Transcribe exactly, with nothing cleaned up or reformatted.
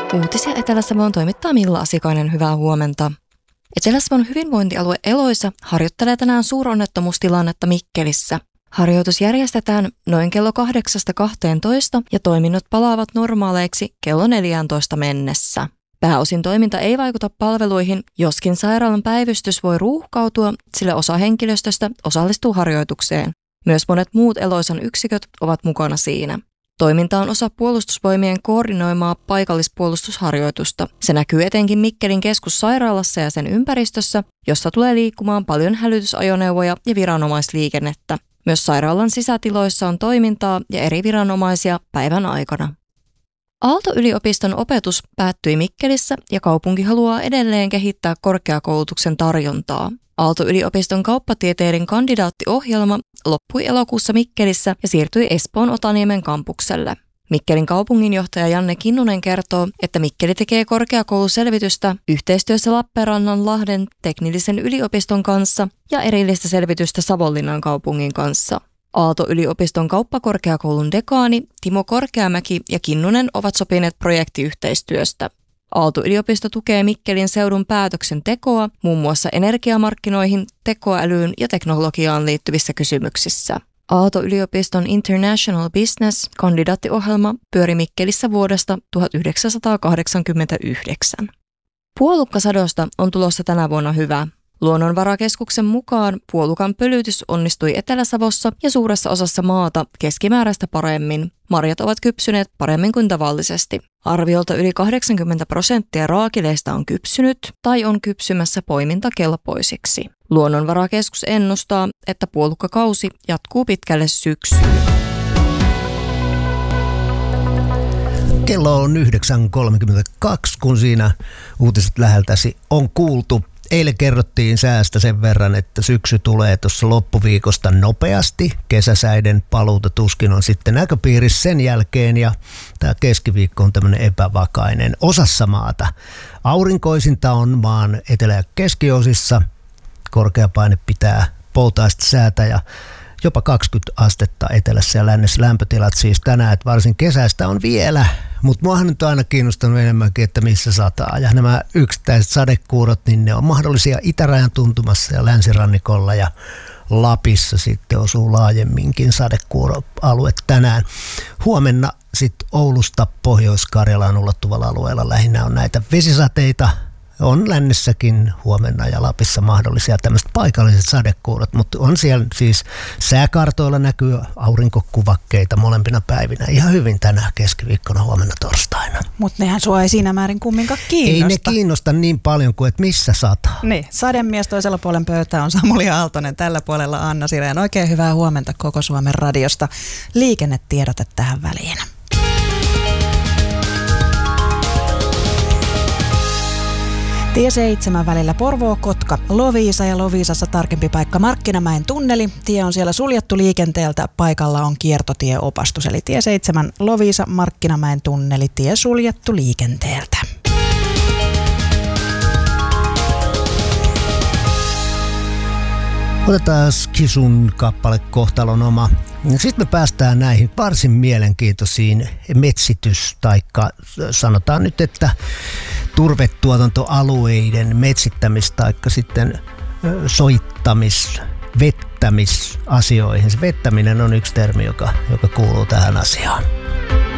Uutisia Etelä-Savoon toimittaa Milla Asikainen, hyvää huomenta. Etelä-Savon hyvinvointialue Eloisa harjoittelee tänään suuronnettomuustilannetta Mikkelissä. Harjoitus järjestetään noin kello kahdeksasta kahteentoista ja toiminnot palaavat normaaleiksi kello neljääntoista mennessä. Pääosin toiminta ei vaikuta palveluihin, joskin sairaalan päivystys voi ruuhkautua, sillä osa henkilöstöstä osallistuu harjoitukseen. Myös monet muut Eloisan yksiköt ovat mukana siinä. Toiminta on osa puolustusvoimien koordinoimaa paikallispuolustusharjoitusta. Se näkyy etenkin Mikkelin keskussairaalassa ja sen ympäristössä, jossa tulee liikkumaan paljon hälytysajoneuvoja ja viranomaisliikennettä. Myös sairaalan sisätiloissa on toimintaa ja eri viranomaisia päivän aikana. Aalto-yliopiston opetus päättyi Mikkelissä ja kaupunki haluaa edelleen kehittää korkeakoulutuksen tarjontaa. Aalto-yliopiston kauppatieteiden kandidaattiohjelma loppui elokuussa Mikkelissä ja siirtyi Espoon Otaniemen kampukselle. Mikkelin kaupunginjohtaja Janne Kinnunen kertoo, että Mikkeli tekee korkeakouluselvitystä yhteistyössä Lappeenrannan Lahden teknillisen yliopiston kanssa ja erillistä selvitystä Savonlinnan kaupungin kanssa. Aalto-yliopiston kauppakorkeakoulun dekaani Timo Korkeamäki ja Kinnunen ovat sopineet projektiyhteistyöstä. Aalto-yliopisto tukee Mikkelin seudun päätöksentekoa muun muassa energiamarkkinoihin, tekoälyyn ja teknologiaan liittyvissä kysymyksissä. Aalto-yliopiston International Business-kandidaattiohjelma pyöri Mikkelissä vuodesta tuhatyhdeksänsataakahdeksankymmentäyhdeksän. Puolukkasadosta on tulossa tänä vuonna hyvä. Luonnonvarakeskuksen mukaan puolukan pölytys onnistui Etelä-Savossa ja suuressa osassa maata keskimääräistä paremmin. Marjat ovat kypsyneet paremmin kuin tavallisesti. Arviolta yli kahdeksankymmentä prosenttia raakileista on kypsynyt tai on kypsymässä poimintakelpoisiksi. Luonnonvarakeskus ennustaa, että puolukkakausi jatkuu pitkälle syksyyn. Kello on yhdeksän kolmekymmentäkaksi, kun siinä uutiset läheltäsi on kuultu. Eilen kerrottiin säästä sen verran, että syksy tulee tuossa loppuviikosta nopeasti. Kesäsäiden paluuta tuskin on sitten näköpiirissä sen jälkeen ja tämä keskiviikko on tämmöinen epävakainen osassa maata. Aurinkoisinta on maan etelä- ja keskiosissa. Korkea paine pitää poutaista säätä ja jopa kaksikymmentä astetta etelässä ja lännessä lämpötilat siis tänään, että varsin kesäistä on vielä. Mutta muahan nyt on aina kiinnostanut enemmänkin, että missä sataa. Ja nämä yksittäiset sadekuurot, niin ne on mahdollisia itärajan tuntumassa ja länsirannikolla ja Lapissa sitten osuu laajemminkin sadekuuroalue tänään. Huomenna sitten Oulusta Pohjois-Karjalaan ulottuvalla alueella lähinnä on näitä vesisateita. On lännessäkin huomenna ja Lapissa mahdollisia tämmöiset paikalliset sadekuurot, mutta on siellä siis sääkartoilla näkyy aurinkokuvakkeita molempina päivinä ihan hyvin tänään keskiviikkona, huomenna torstaina. Mutta nehän sua ei siinä määrin kumminkaan kiinnosta. Ei ne kiinnosta niin paljon kuin, että missä sataa. Niin, sademies toisella puolen pöytää on Samuli Aaltonen, tällä puolella Anna Sireen. Oikein hyvää huomenta koko Suomen radiosta. Liikennetiedote tähän väliin. Tie seitsemän välillä Porvoo-Kotka, Loviisa ja Loviisassa tarkempi paikka Markkinamäen tunneli. Tie on siellä suljettu liikenteeltä, paikalla on kiertotieopastus. Eli tie seitsemän Loviisa, Markkinamäen tunneli, tie suljettu liikenteeltä. Otetaan Kisun kappale Kohtalon oma. Sitten me päästään näihin varsin mielenkiintoisiin metsitys- taikka sanotaan nyt, että turvetuotantoalueiden metsittämis- taikka sitten soittamis-, vettämisasioihin. Se vettäminen on yksi termi, joka, joka kuuluu tähän asiaan.